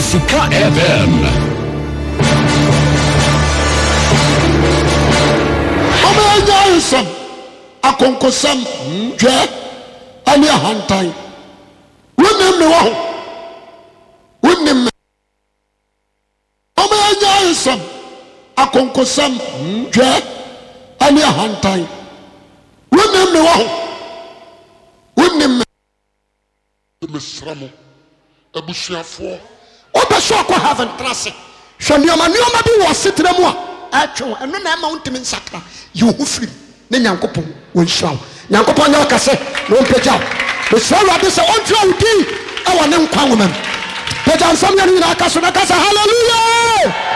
Sika FM. Some akonkosam dwe ani ahantan wonem me wo wonem me omeja some akonkosam dwe ani ahantan wonem me wo wonem me sramo abusuafo obeso akọ heaven trase hwanioma bi wo setra mu a atwe eno na ma wontimi nsakra yehu firi ne nyankopon wonhiraw nyankopon nya kase no mpegya besoro ade se ontwa udi e wone nkwa nwomam pegya nsam ya ni na kaso na kasa hallelujah.